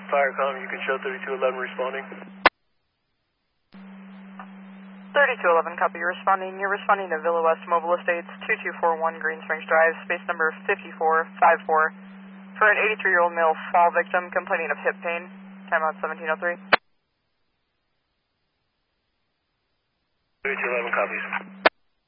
Firecom, you can show 3211 responding. 3211, copy, you're responding. You're responding to Villa West Mobile Estates, 2241 Green Springs Drive, space number 5454, for an 83-year-old male fall victim complaining of hip pain. Timeout 1703. 3211 copies.